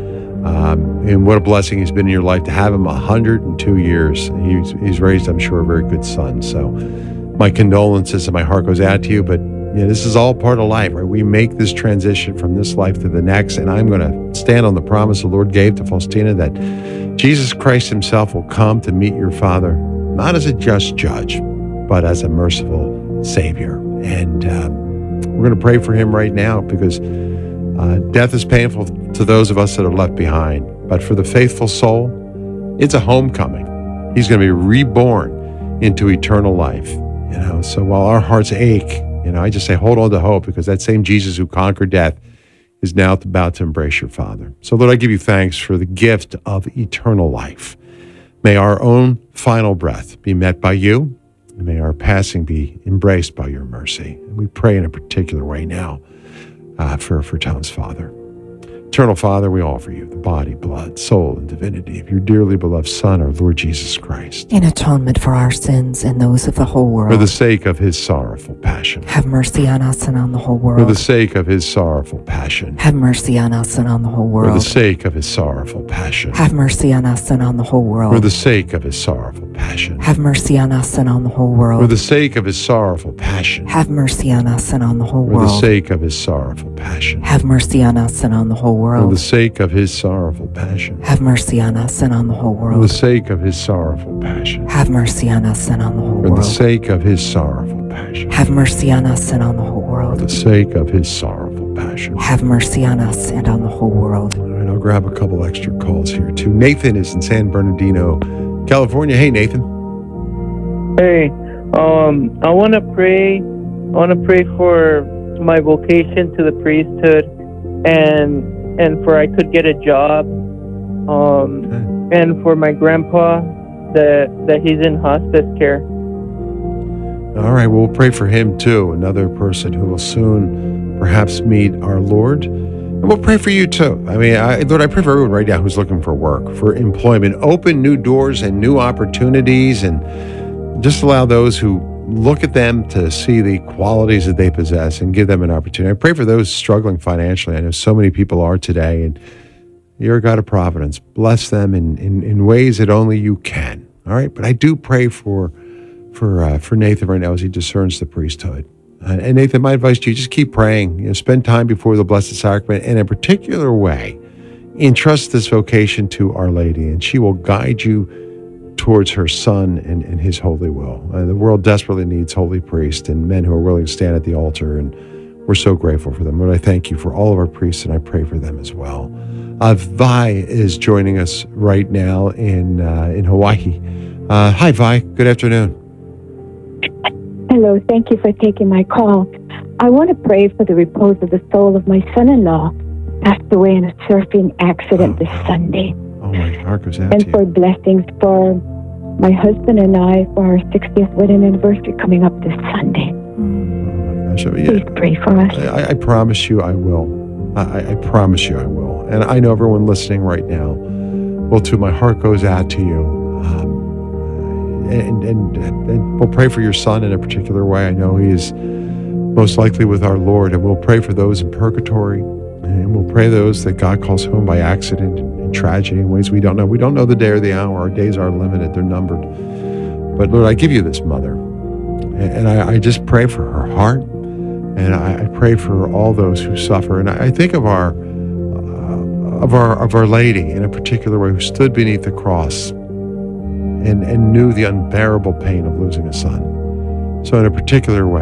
Um, and what a blessing he's been in your life to have him one hundred two years. He's, he's raised, I'm sure, a very good son. So my condolences and my heart goes out to you. But you know, this is all part of life, right? We make this transition from this life to the next. And I'm going to stand on the promise the Lord gave to Faustina that Jesus Christ himself will come to meet your father, not as a just judge, but as a merciful Savior. And um, we're going to pray for him right now because Uh, death is painful to those of us that are left behind, but for the faithful soul, it's a homecoming. He's going to be reborn into eternal life. You know, so while our hearts ache, you know, I just say hold on to hope because that same Jesus who conquered death is now about to embrace your Father. So Lord, I give you thanks for the gift of eternal life. May our own final breath be met by you, and may our passing be embraced by your mercy. And we pray in a particular way now. Uh, for, for Tom's father. Eternal Father, we offer you the body, blood, soul, and divinity of your dearly beloved Son, our Lord Jesus Christ. In atonement for our sins and those of the whole world. For the sake of his sorrowful passion. Have mercy on us and on the whole world. For the sake of his sorrowful passion. Have mercy on us and on the whole world. For the sake of his sorrowful passion. Have mercy on us and on the whole world. For the sake of his sorrowful passion. Have mercy on us and on the whole world. For the sake of his sorrowful passion. Have mercy on us and on the whole For world. the sake of his sorrowful passion. Have mercy on us and on the whole world. For the sake of his sorrowful passion. Have mercy on us and on the whole world. For the sake of his sorrowful passion. Have mercy on us and on the whole For world. the sake of his sorrowful passion. Have mercy on us and on the whole world. For the sake of his sorrowful passion. Have mercy on us and on the whole world. All right, I'll grab a couple extra calls here too. Nathan is in San Bernardino, California. Hey, Nathan. Hey, um, I want to pray. I want to pray for my vocation to the priesthood, and and for I could get a job, um, okay. and for my grandpa that that he's in hospice care. All right, we'll pray for him too. Another person who will soon perhaps meet our Lord. And we'll pray for you too. I mean, I, Lord, I pray for everyone right now who's looking for work, for employment. Open new doors and new opportunities, and just allow those who look at them to see the qualities that they possess and give them an opportunity. I pray for those struggling financially. I know so many people are today, and you're a God of providence. Bless them in, in, in ways that only you can. All right, but I do pray for for uh, for Nathan right now as he discerns the priesthood. Uh, and Nathan, my advice to you, just keep praying. You know, spend time before the Blessed Sacrament, and in a particular way, entrust this vocation to Our Lady, and she will guide you towards her Son and, and his holy will. Uh, the world desperately needs holy priests and men who are willing to stand at the altar, and we're so grateful for them. Lord, I thank you for all of our priests, and I pray for them as well. Uh, Vi is joining us right now in uh, in Hawaii. Uh, hi, Vi. Good afternoon. Hello. Thank you for taking my call. I want to pray for the repose of the soul of my son-in-law, passed away in a surfing accident oh, this Sunday. Oh, my heart goes out and to you. for blessings for my husband and I for our sixtieth wedding anniversary coming up this Sunday. Oh, my gosh. Yeah. Please pray for us. I, I promise you I will. I, I promise you I will. And I know everyone listening right now, well, too, my heart goes out to you. Um, and, and, and we'll pray for your son in a particular way. I know he is most likely with our Lord, and we'll pray for those in purgatory, and we'll pray those that God calls home by accident and tragedy in ways we don't know. We don't know the day or the hour. Our days are limited. They're numbered. But Lord, I give you this mother, and I, I just pray for her heart, and I, I pray for all those who suffer. And I, I think of our uh, of our of Our Lady in a particular way, who stood beneath the cross and, and knew the unbearable pain of losing a son. So in a particular way, I,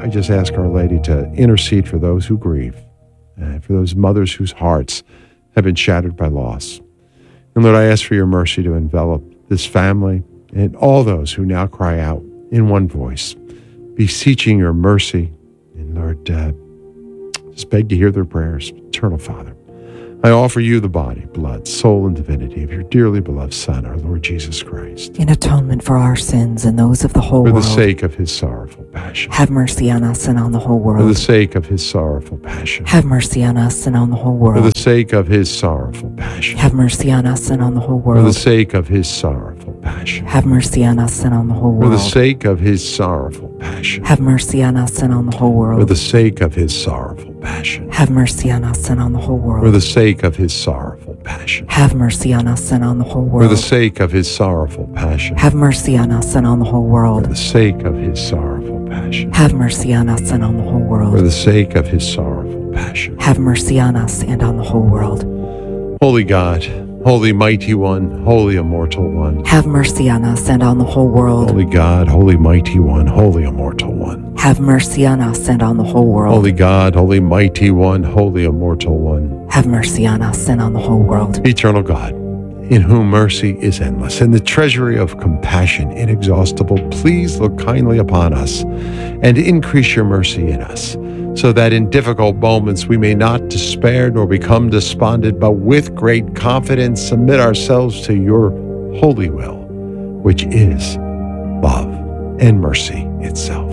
I just ask Our Lady to intercede for those who grieve, uh, for those mothers whose hearts have been shattered by loss. And Lord, I ask for your mercy to envelop this family and all those who now cry out in one voice, beseeching your mercy. And Lord, uh, just beg to hear their prayers. Eternal Father, I offer you the body, blood, soul, and divinity of your dearly beloved Son, our Lord Jesus Christ. In atonement for our sins and those of the whole For world. the sake of his sorrowful passion. Have mercy on us and on the whole world. For the sake of his sorrowful passion. Have mercy on us and on the whole world. For the sake of his sorrowful passion. Have mercy on us and on the whole For world. the sake of his sorrowful passion. Have mercy on us and on the whole For world. the sake of his sorrowful passion. Have mercy on us and on the whole world. For the sake of his sorrowful passion. Have mercy on us and on the whole world. For the sake of his sorrowful passion. Have mercy on us and on the whole For world. the sake of his sorrowful passion. Have mercy on us and on the whole For world. the sake of his sorrowful passion. Have mercy on us and on the whole world. For the sake of his sorrowful passion. Have mercy on us and on the whole world. Holy God, Holy Mighty One, Holy Immortal One. Have mercy on us and on the whole world. Holy God, Holy Mighty One, Holy Immortal One. Have mercy on us and on the whole world. Holy God, Holy Mighty One, Holy Immortal One. Have mercy on us and on the whole world. Eternal God, in whom mercy is endless, and the treasury of compassion inexhaustible, please look kindly upon us and increase your mercy in us, so that in difficult moments we may not despair nor become despondent, but with great confidence submit ourselves to your holy will, which is love and mercy itself.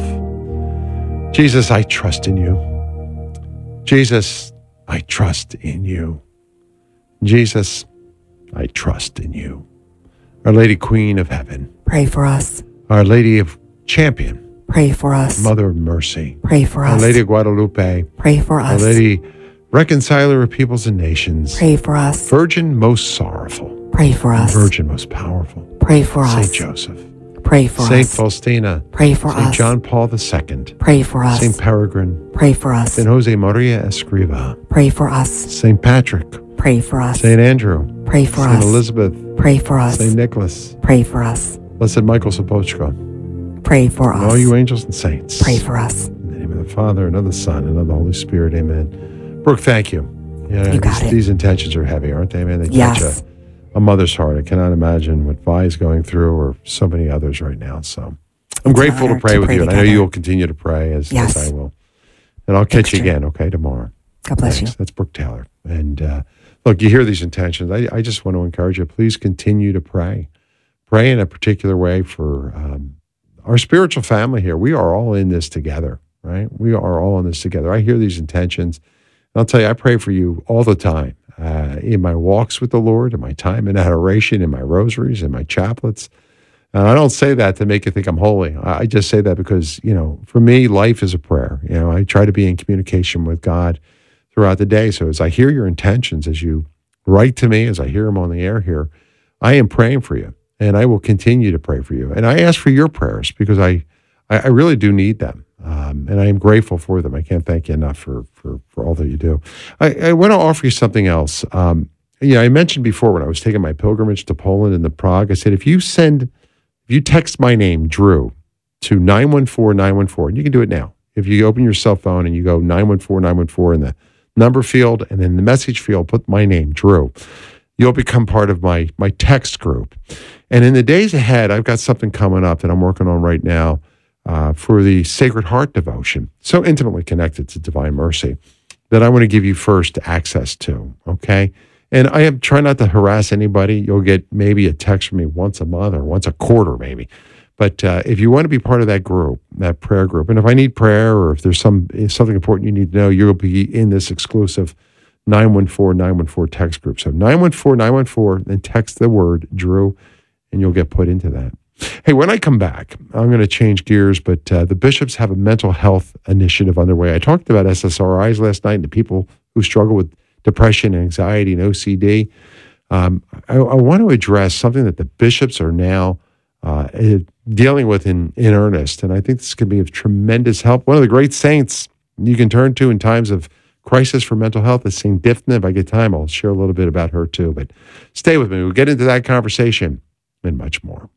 Jesus, I trust in you. Jesus, I trust in you. Jesus, I trust in you. Our Lady Queen of Heaven. Pray for us. Our Lady of Champion. Pray for us. Mother of Mercy. Pray for Our us. Lady of Guadalupe. Pray for us. Our Lady Reconciler of Peoples and Nations. Pray for us. Virgin most sorrowful. Pray for us. Virgin most powerful. Pray for us. Saint Joseph. Pray for Saint us. Faustina. Pray for Saint us. John Paul the Second. Pray for us. Saint Peregrine. Pray for us. Saint Jose Maria Escriva. Pray for us. Saint Patrick. Pray for us. Saint Andrew. Pray for Saint us. Elizabeth. Pray for us. Saint Nicholas. Pray for us. Blessed Michael Sopochko. Pray for And us. all you angels and saints. Pray for us. In the name of the Father, and of the Son, and of the Holy Spirit. Amen. Brooke, thank you. Yeah, You got these, it. these intentions are heavy, aren't they, man? They Yes. touch a, a mother's heart. I cannot imagine what Vi is going through, or so many others right now. So I'm grateful to honor pray to with pray you, and I know together. you'll continue to pray as, Yes. as I will. And I'll catch you Extra. again, okay, tomorrow. God bless Thanks. you. That's Brooke Taylor. And uh, look, you hear these intentions. I, I just want to encourage you, please continue to pray. Pray in a particular way for um, our spiritual family here. We are all in this together, right? We are all in this together. I hear these intentions. And I'll tell you, I pray for you all the time uh, in my walks with the Lord, in my time in adoration, in my rosaries, in my chaplets. And I don't say that to make you think I'm holy. I I just say that because, you know, for me, life is a prayer. You know, I try to be in communication with God throughout the day. So as I hear your intentions, as you write to me, as I hear them on the air here, I am praying for you, and I will continue to pray for you. And I ask for your prayers because I, I, I really do need them. Um, and I am grateful for them. I can't thank you enough for, for, for all that you do. I, I want to offer you something else. Um, you know, I mentioned before when I was taking my pilgrimage to Poland and to Prague, I said, if you send, if you text my name, Drew, to nine one four nine one four, and you can do it now. If you open your cell phone and you go nine one four nine one four in the number field, and in the message field, put my name, Drew, you'll become part of my, my text group. And in the days ahead, I've got something coming up that I'm working on right now uh, for the Sacred Heart devotion, so intimately connected to Divine Mercy, that I want to give you first access to, okay? And I am trying not to harass anybody. You'll get maybe a text from me once a month or once a quarter maybe. But uh, if you want to be part of that group, that prayer group, and if I need prayer or if there's some if something important you need to know, you'll be in this exclusive nine one four nine one four text group. So nine one four nine one four, then text the word Drew, and you'll get put into that. Hey, when I come back, I'm going to change gears, but uh, the bishops have a mental health initiative underway. I talked about S S R Is last night and the people who struggle with depression, anxiety, and O C D. Um, I, I want to address something that the bishops are now uh, dealing with in, in earnest, and I think this can be of tremendous help. One of the great saints you can turn to in times of crisis for mental health is Saint Diphtna. If I get time, I'll share a little bit about her too, but stay with me. We'll get into that conversation and much more.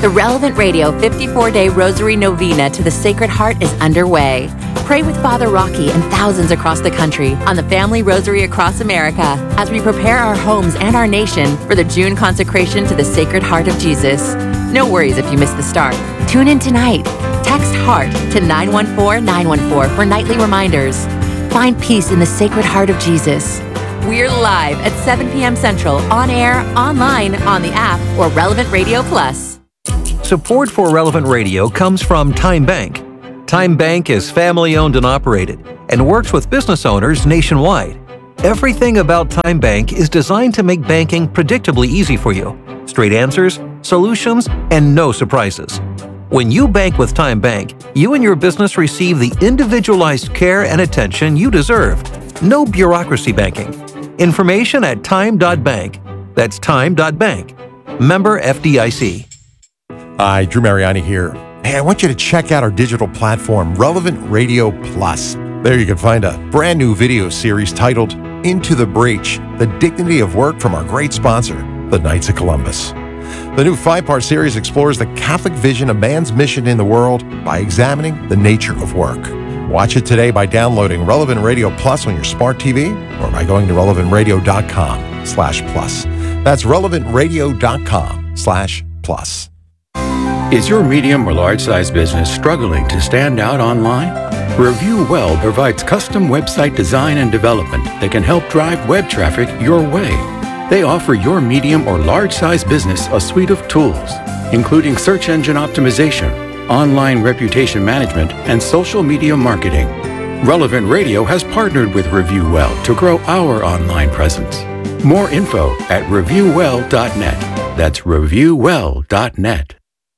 The Relevant Radio fifty-four day Rosary Novena to the Sacred Heart is underway. Pray with Father Rocky and thousands across the country on the Family Rosary Across America as we prepare our homes and our nation for the June consecration to the Sacred Heart of Jesus. No worries if you miss the start. Tune in tonight. Text HEART to nine one four nine one four for nightly reminders. Find peace in the Sacred Heart of Jesus. We're live at seven p.m. Central, on air, online, on the app, or Relevant Radio Plus. Support for Relevant Radio comes from Time Bank. Time Bank is family-owned and operated and works with business owners nationwide. Everything about Time Bank is designed to make banking predictably easy for you. Straight answers, solutions, and no surprises. When you bank with Time Bank, you and your business receive the individualized care and attention you deserve. No bureaucracy banking. Information at time dot bank. That's time dot bank. Member F D I C. Hi, Drew Mariani here. Hey, I want you to check out our digital platform, Relevant Radio Plus. There you can find a brand new video series titled Into the Breach, The Dignity of Work from our great sponsor, the Knights of Columbus. The new five-part series explores the Catholic vision of man's mission in the world by examining the nature of work. Watch it today by downloading Relevant Radio Plus on your smart T V or by going to relevant radio dot com slash plus. That's relevant radio dot com slash plus. Is your medium or large-size business struggling to stand out online? Review Well provides custom website design and development that can help drive web traffic your way. They offer your medium or large-size business a suite of tools, including search engine optimization, online reputation management, and social media marketing. Relevant Radio has partnered with Review Well to grow our online presence. More info at review well dot net. That's review well dot net.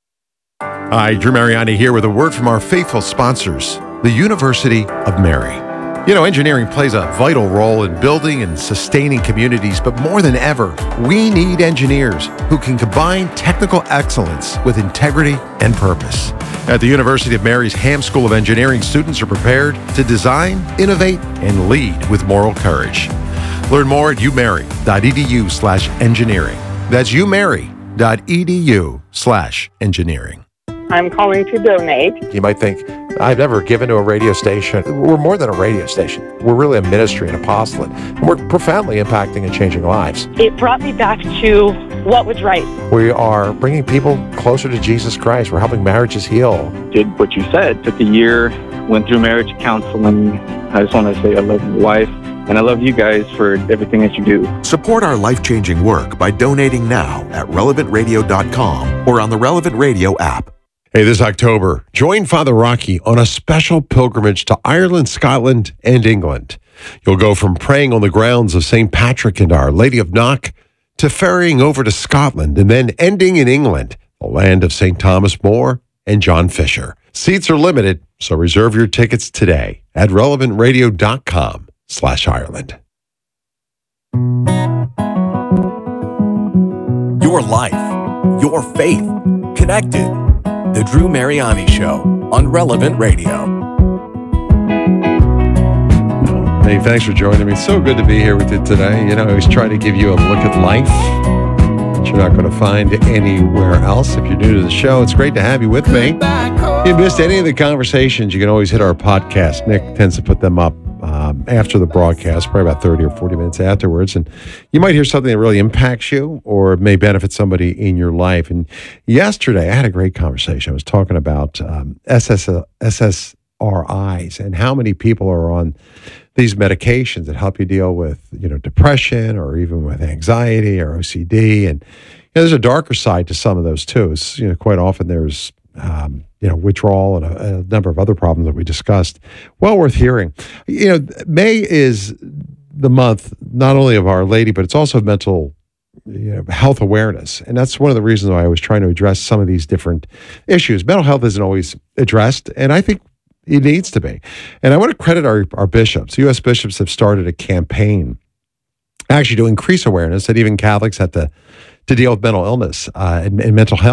Hi, Drew Mariani here with a word from our faithful sponsors, the University of Mary. You know, engineering plays a vital role in building and sustaining communities, but more than ever, we need engineers who can combine technical excellence with integrity and purpose. At the University of Mary's Ham School of Engineering, students are prepared to design, innovate, and lead with moral courage. Learn more at umary.edu slash engineering. That's umary.edu slash engineering. I'm calling to donate. You might think, I've never given to a radio station. We're more than a radio station. We're really a ministry, an apostolate. And we're profoundly impacting and changing lives. It brought me back to what was right. We are bringing people closer to Jesus Christ. We're helping marriages heal. Did what you said. Took a year, went through marriage counseling. I just want to say I love my wife. And I love you guys for everything that you do. Support our life-changing work by donating now at relevant radio dot com or on the Relevant Radio app. Hey, this October, join Father Rocky on a special pilgrimage to Ireland, Scotland, and England. You'll go from praying on the grounds of Saint Patrick and Our Lady of Knock to ferrying over to Scotland and then ending in England, the land of Saint Thomas More and John Fisher. Seats are limited, so reserve your tickets today at relevant radio dot com slash Ireland. Your life, your faith, connected. The Drew Mariani Show on Relevant Radio. Hey, thanks for joining me. So good to be here with you today. You know, I always try to give you a look at life that you're not going to find anywhere else. If you're new to the show, it's great to have you with me. If you missed any of the conversations, you can always hit our podcast. Nick tends to put them up um, after the broadcast, probably about thirty or forty minutes afterwards. And you might hear something that really impacts you or may benefit somebody in your life. And yesterday, I had a great conversation. I was talking about um, S S R Is and how many people are on these medications that help you deal with, you know, depression or even with anxiety or O C D. And you know, there's a darker side to some of those too. It's, you know, quite often there's, um, you know, withdrawal and a, a number of other problems that we discussed. Well worth hearing. You know, May is the month not only of Our Lady, but it's also mental, you know, health awareness. And that's one of the reasons why I was trying to address some of these different issues. Mental health isn't always addressed, and I think it needs to be. And I want to credit our, our bishops. U S bishops have started a campaign actually to increase awareness that even Catholics have to, to deal with mental illness uh, and, and mental health.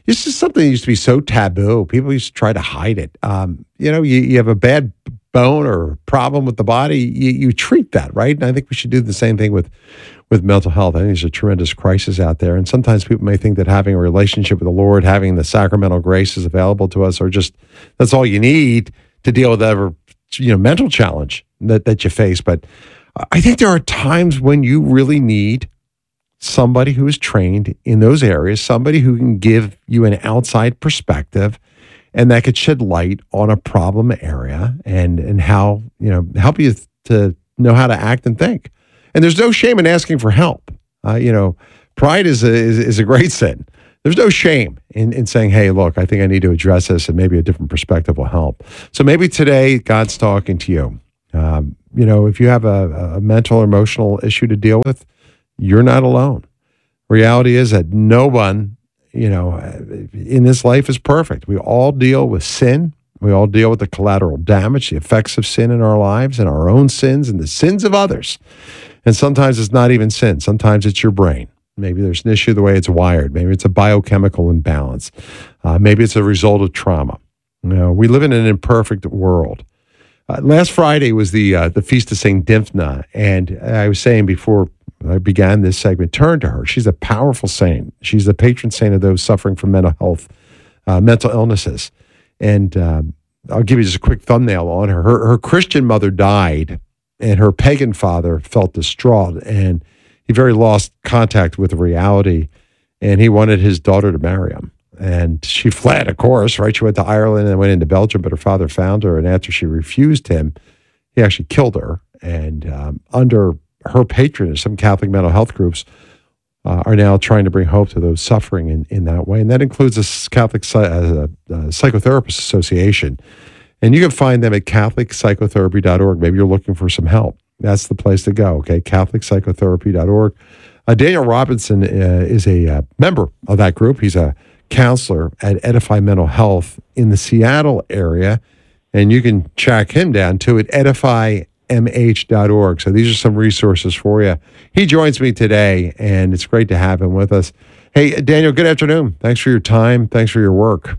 This is something that used to be so taboo. People used to try to hide it. Um, you know, you, you have a bad bone or problem with the body, you, you treat that, right? And I think we should do the same thing with, with mental health. I think there's a tremendous crisis out there. And sometimes people may think that having a relationship with the Lord, having the sacramental graces available to us, are just, that's all you need to deal with whatever, you know, mental challenge that, that you face. But I think there are times when you really need somebody who is trained in those areas, somebody who can give you an outside perspective and that could shed light on a problem area and, and how, you know, help you to know how to act and think. And there's no shame in asking for help. Uh, you know, pride is a, is, is a great sin. There's no shame in, in saying, hey, look, I think I need to address this and maybe a different perspective will help. So maybe today God's talking to you. Um, you know, if you have a, a mental or emotional issue to deal with, you're not alone. Reality is that no one, you know, in this life is perfect. We all deal with sin. We all deal with the collateral damage, the effects of sin in our lives and our own sins and the sins of others. And sometimes it's not even sin. Sometimes it's your brain. Maybe there's an issue the way it's wired. Maybe it's a biochemical imbalance. Uh, maybe it's a result of trauma. You know, we live in an imperfect world. Uh, last Friday was the uh, the feast of Saint Dymphna, and I was saying before I began this segment, turn to her. She's a powerful saint. She's the patron saint of those suffering from mental health, uh, mental illnesses. And um, I'll give you just a quick thumbnail on her. Her, her Christian mother died, and her pagan father felt distraught, and he very lost contact with reality, and he wanted his daughter to marry him. And she fled, of course, right? She went to Ireland and went into Belgium, but her father found her, and after she refused him, he actually killed her. And um, under her patronage, some Catholic mental health groups uh, are now trying to bring hope to those suffering in, in that way. And that includes a Catholic uh, uh, Psychotherapist Association. And you can find them at catholic psychotherapy dot org. Maybe you're looking for some help. That's the place to go, okay? catholic psychotherapy dot org. Uh, Daniel Robinson uh, is a uh, member of that group. He's a counselor at Edify Mental Health in the Seattle area. And you can track him down too at edify m h dot org. So these are some resources for you. He joins me today, and it's great to have him with us. Hey, Daniel, good afternoon. Thanks for your time. Thanks for your work.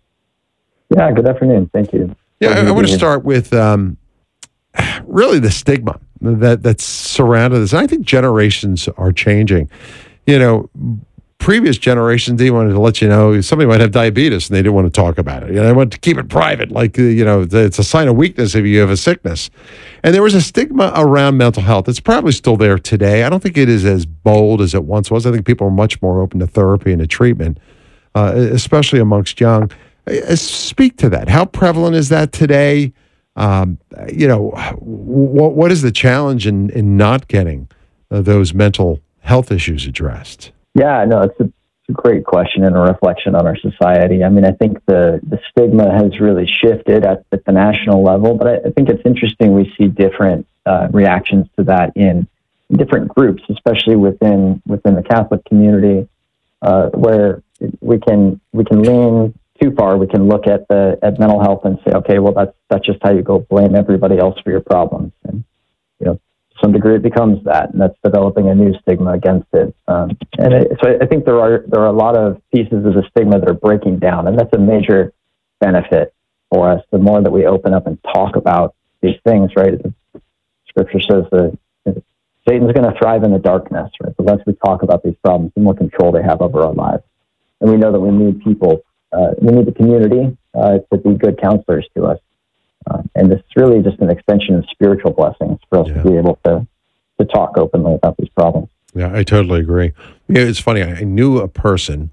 Yeah, good afternoon. Thank you. Yeah, I, I want to start with um, really the stigma that that's surrounded this. And I think generations are changing. You know, previous generations, they wanted to let you know somebody might have diabetes and they didn't want to talk about it. You know, they wanted to keep it private, like, you know, it's a sign of weakness if you have a sickness. And there was a stigma around mental health. It's probably still there today. I don't think it is as bold as it once was. I think people are much more open to therapy and to treatment, uh, especially amongst young. Uh, Speak to that. How prevalent is that today? Um, you know, what what is the challenge in, in not getting uh, those mental health issues addressed? Yeah, no, it's a, it's a great question and a reflection on our society. I mean, I think the, the stigma has really shifted at, at the national level, but I, I think it's interesting we see different uh, reactions to that in different groups, especially within within the Catholic community, uh, where we can we can lean too far. We can look at the at mental health and say, okay, well, that's that's just how you go blame everybody else for your problems, and you know. To some degree, it becomes that, and that's developing a new stigma against it. Um, and it, so I think there are there are a lot of pieces of the stigma that are breaking down, and that's a major benefit for us. The more that we open up and talk about these things, right? The scripture says that Satan's going to thrive in the darkness, right? The less we talk about these problems, the more control they have over our lives. And we know that we need people, uh, we need the community uh, to be good counselors to us. Uh, and this is really just an extension of spiritual blessings for us yeah. to be able to to talk openly about these problems. Yeah, I totally agree. Yeah, it's funny. I knew a person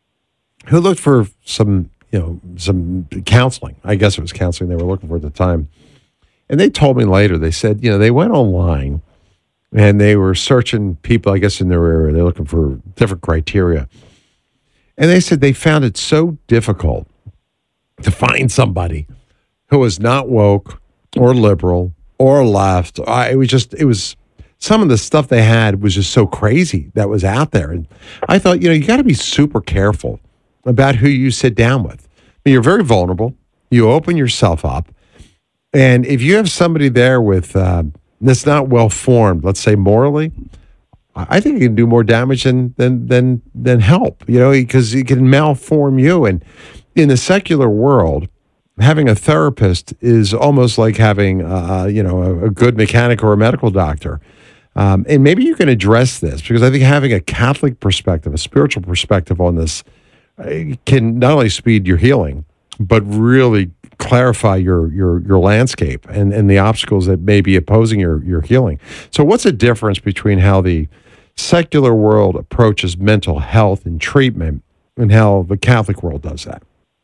who looked for some, you know, some counseling. I guess it was counseling they were looking for at the time. And they told me later, they said, you know, they went online and they were searching people, I guess, in their area. They're looking for different criteria. And they said they found it so difficult to find somebody who was not woke or liberal or left. I, it was just, it was, some of the stuff they had was just so crazy that was out there. And I thought, you know, you got to be super careful about who you sit down with. I mean, you're very vulnerable. You open yourself up. And if you have somebody there with, uh, that's not well formed, let's say morally, I think it can do more damage than than than than help. You know, because it can malform you. And in the secular world, having a therapist is almost like having, uh, you know, a, a good mechanic or a medical doctor. Um, and maybe you can address this, because I think having a Catholic perspective, a spiritual perspective on this, uh, can not only speed your healing, but really clarify your your your landscape and, and the obstacles that may be opposing your, your healing. So what's the difference between how the secular world approaches mental health and treatment and how the Catholic world does that?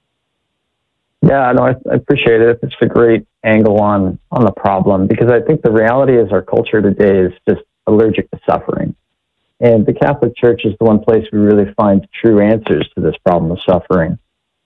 Yeah, no, I, I appreciate it. It's a great angle on, on the problem, because I think the reality is our culture today is just allergic to suffering. And the Catholic Church is the one place we really find true answers to this problem of suffering.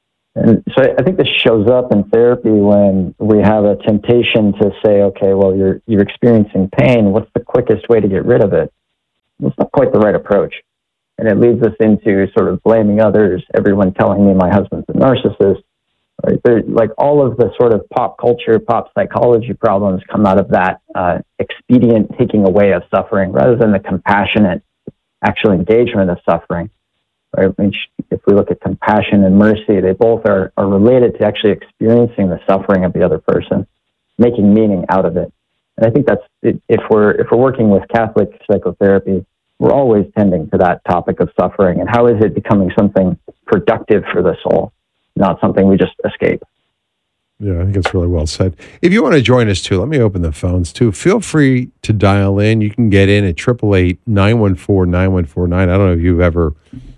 And so I think this shows up in therapy when we have a temptation to say, okay, well, you're, you're experiencing pain. What's the quickest way to get rid of it? It's not quite the right approach. And it leads us into sort of blaming others, everyone telling me my husband's a narcissist. Right? They're, like all of the sort of pop culture, pop psychology problems come out of that uh, expedient taking away of suffering rather than the compassionate actual engagement of suffering. Right? I mean, if we look at compassion and mercy, they both are, are related to actually experiencing the suffering of the other person, making meaning out of it. And I think that's, if we're if we're working with Catholic psychotherapy, we're always tending to that topic of suffering and how is it becoming something productive for the soul, not something we just escape. Yeah, I think it's really well said. If you want to join us too, let me open the phones too. Feel free to dial in. You can get in at eight eight eight, nine one four, nine one four nine. I don't know if you've ever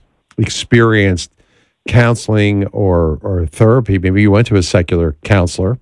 experienced counseling or or therapy. Maybe you went to a secular counselor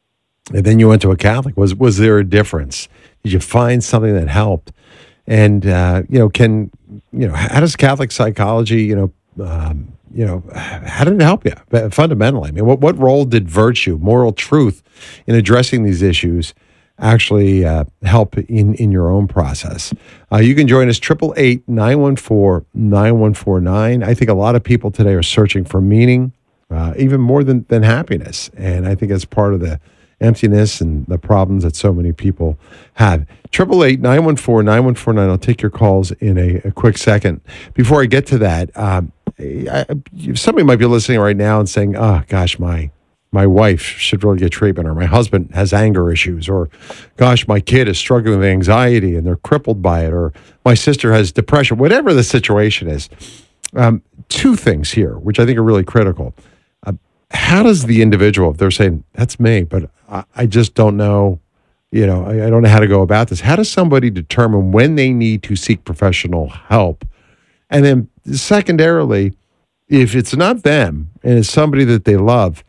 and then you went to a Catholic. Was was there a difference? Did you find something that helped? And uh, you know, can you know how does Catholic psychology, you know, um, you know, how did it help you fundamentally? I mean, what what role did virtue, moral truth, in addressing these issues actually uh, help in in your own process? Uh, you can join us eight eight eight, nine one four, nine one four nine. I think a lot of people today are searching for meaning, uh, even more than than happiness, and I think that's part of the emptiness and the problems that so many people have. eight eight eight, nine one four, nine one four nine. I'll take your calls in a, a quick second. Before I get to that, um, I, somebody might be listening right now and saying, oh, gosh, my my wife should really get treatment, or my husband has anger issues, or gosh, my kid is struggling with anxiety and they're crippled by it, or my sister has depression, whatever the situation is. Um, two things here, which I think are really critical. Uh, how does the individual, if they're saying, that's me, but I, I just don't know, you know, I, I don't know how to go about this. How does somebody determine when they need to seek professional help? And then secondarily, if it's not them and it's somebody that they love,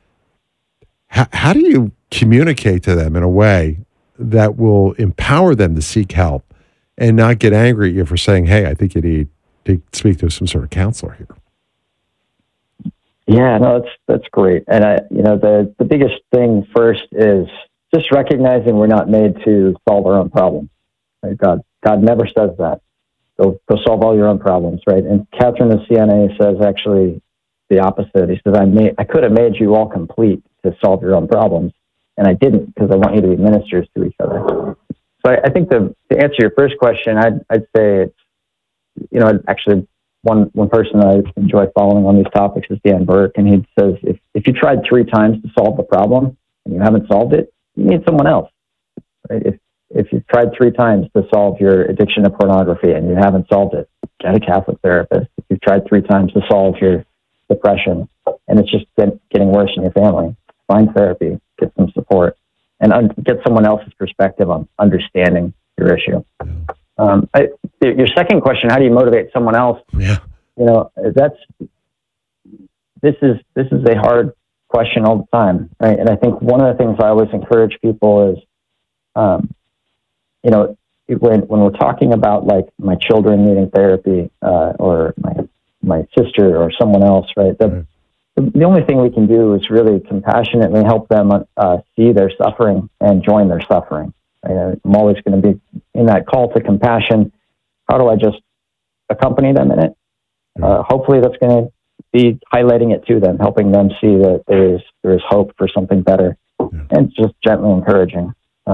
how, how do you communicate to them in a way that will empower them to seek help and not get angry at you for saying, hey, I think you need to speak to some sort of counselor here? Yeah, no, that's that's great. And I, you know, the the biggest thing first is just recognizing we're not made to solve our own problems. Right? God, God never says that. Go, go solve all your own problems, right? And Catherine of Siena says actually the opposite. He says, I made, I could have made you all complete to solve your own problems, and I didn't, because I want you to be ministers to each other. So I, I think the, to answer your first question, I'd, I'd say it's, you know, actually one one person I enjoy following on these topics is Dan Burke, and he says, if, if you tried three times to solve the problem and you haven't solved it, you need someone else, right? If If you've tried three times to solve your addiction to pornography and you haven't solved it, get a Catholic therapist. If you've tried three times to solve your depression and it's just been getting worse in your family, find therapy, get some support, and un- get someone else's perspective on understanding your issue. Um, I, your second question, how do you motivate someone else? Yeah. You know, that's, this is, this is a hard question all the time, right? And I think one of the things I always encourage people is, um, you know, when when we're talking about like my children needing therapy, uh, or my my sister or someone else, right? The, the the only thing we can do is really compassionately help them uh, see their suffering and join their suffering. Right? I'm always going to be in that call to compassion. How do I just accompany them in it? Uh, hopefully, that's going to be highlighting it to them, helping them see that there is there is hope for something better, and just gently encouraging. Um,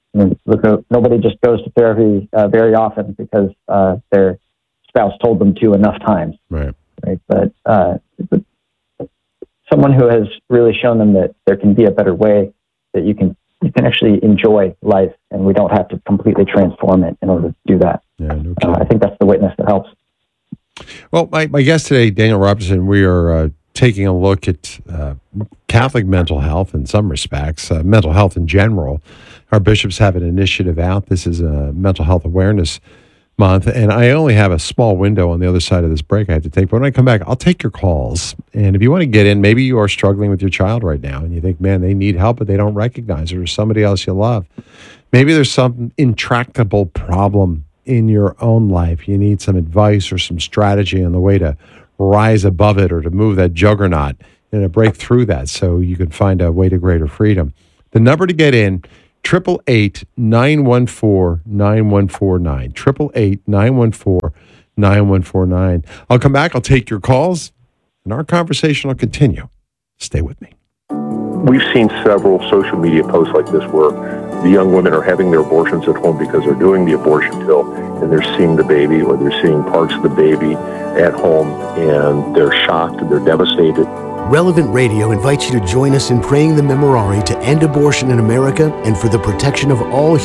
I mean, look, uh, nobody just goes to therapy uh, very often because uh, their spouse told them to enough times. Right. Right. But, uh, but someone who has really shown them that there can be a better way, that you can you can actually enjoy life, and we don't have to completely transform it in order to do that. Yeah, no uh, I think that's the witness that helps. Well, my, my guest today, Daniel Robertson, we are uh, taking a look at uh, Catholic mental health in some respects, uh, mental health in general. Our bishops have an initiative out. This is a mental health awareness month, and I only have a small window on the other side of this break I have to take. But when I come back, I'll take your calls. And if you want to get in, maybe you are struggling with your child right now, and you think, man, they need help, but they don't recognize it, or somebody else you love. Maybe there's some intractable problem in your own life. You need some advice or some strategy on the way to rise above it, or to move that juggernaut and to break through that so you can find a way to greater freedom. The number to get in, eight eight eight, nine one four, nine one four nine. eight eight eight, nine one four, nine one four nine. I'll come back. I'll take your calls, and our conversation will continue. Stay with me. We've seen several social media posts like this where the young women are having their abortions at home because they're doing the abortion pill, and they're seeing the baby, or they're seeing parts of the baby at home, and they're shocked, they're devastated. Relevant Radio invites you to join us in praying the Memorare to end abortion in America and for the protection of all